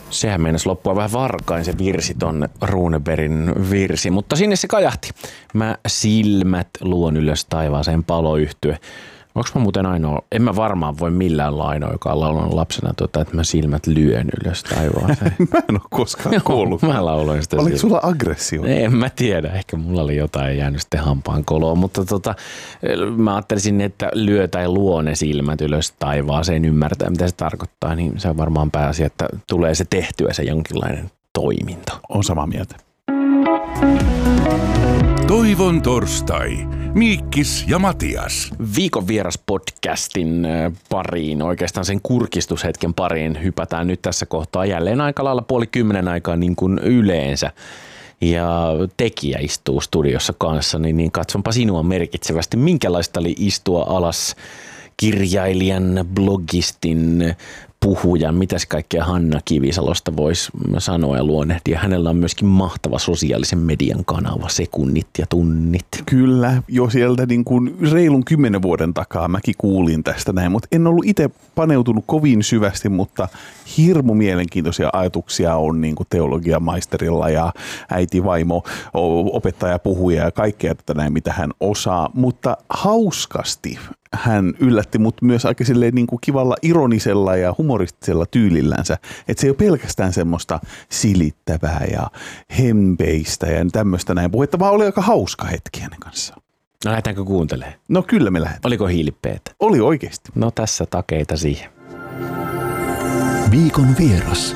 Sehän meinasi loppua vähän varkain se virsi tonne Runebergin virsi, mutta sinne se kajahti. Mä silmät luon ylös taivaaseen Paloyhtye. Onko mä muuten ainoa, en mä varmaan voi millään olla ainoa, joka on laulanut lapsena, että mä silmät lyön ylös taivaaseen. Mä en ole koskaan kuullut. Mä lauloin sitä. Oliko sulla aggressio? En mä tiedä, ehkä mulla oli jotain jäänyt sitten hampaan koloon, mutta mä ajattelisin, että lyö tai luo ne silmät ylös taivaaseen, ymmärtää mitä se tarkoittaa, niin se on varmaan pääasia, että tulee se tehtyä se jonkinlainen toiminto. On samaa mieltä. Toivon torstai. Miikkis ja Matias. Viikon vieras podcastin pariin, oikeastaan sen kurkistushetken pariin hypätään nyt tässä kohtaa jälleen aika lailla 9:30 aikaa niin kuin yleensä. Ja tekijä istuu studiossa kanssa, niin katsonpa sinua merkitsevästi. Minkälaista oli istua alas kirjailijan, blogistin, puhujan, mitäs kaikkea Hanna Kivisalosta voisi sanoa ja luonnehtia. Hänellä on myöskin mahtava sosiaalisen median kanava, Sekunnit ja tunnit. Kyllä, jo sieltä niin kuin reilun 10 vuoden takaa mäkin kuulin tästä näin, mutta en ollut itse paneutunut kovin syvästi, mutta hirmu mielenkiintoisia ajatuksia on niin kuin teologiamaisterilla ja äiti, vaimo, opettaja, puhuja ja kaikkea tätä näin, mitä hän osaa, mutta hauskasti hän yllätti mut myös aika silleen niin kuin kivalla ironisella ja humoristisella tyylillänsä. Että se ei ole pelkästään semmoista silittävää ja hempeistä ja tämmöistä näin puhetta, vaan oli aika hauska hetki hänen kanssaan. No lähdetäänkö kuuntelemaan? No kyllä me lähdetään. Oliko hiilipeetä? Oli oikeasti. No tässä takeita siihen. Viikon vieras.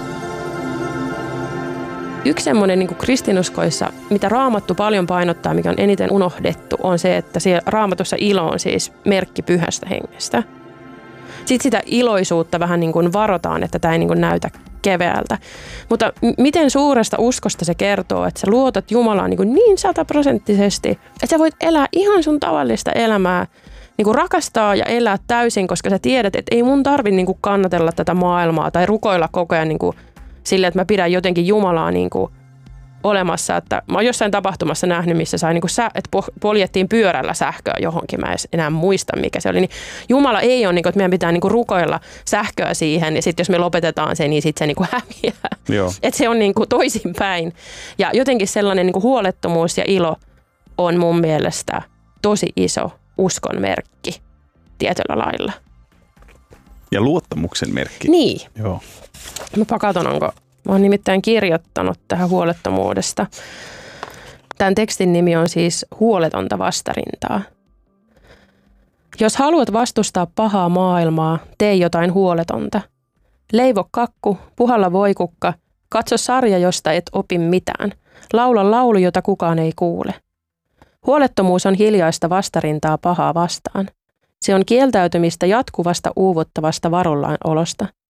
Yksi semmoinen niin kuin kristinuskoissa, mitä Raamattu paljon painottaa, mikä on eniten unohdettu, on se, että siellä Raamatussa ilo on siis merkki pyhästä hengestä. Sitten sitä iloisuutta vähän niin kuin varotaan, että tämä ei niin kuin näytä keveältä. Mutta miten suuresta uskosta se kertoo, että sä luotat Jumalaan niin 100%, että sä voit elää ihan sun tavallista elämää, niin kuin rakastaa ja elää täysin, koska sä tiedät, että ei mun tarvitse niin kuin kannatella tätä maailmaa tai rukoilla koko ajan niin kuin sille, että mä pidän jotenkin Jumalaa niin kuin olemassa, että mä oon jossain tapahtumassa nähnyt, missä sai niin kuin että poljettiin pyörällä sähköä johonkin, mä en enää muista mikä se oli, niin Jumala ei ole, niin kuin, että meidän pitää niin kuin rukoilla sähköä siihen, ja sitten jos me lopetetaan se, niin sitten se niin kuin häviää. Että se on niin kuin toisinpäin. Ja jotenkin sellainen niin kuin huolettomuus ja ilo on mun mielestä tosi iso uskon merkki tietyllä lailla. Ja luottamuksen merkki. Niin. Joo. Mä katson, onko. Mä oon nimittäin kirjoittanut tähän huolettomuudesta. Tämän tekstin nimi on siis Huoletonta vastarintaa. Jos haluat vastustaa pahaa maailmaa, tee jotain huoletonta. Leivo kakku, puhalla voikukka, katso sarja, josta et opi mitään. Laula laulu, jota kukaan ei kuule. Huolettomuus on hiljaista vastarintaa pahaa vastaan. Se on kieltäytymistä jatkuvasta uuvuttavasta varullaan olosta.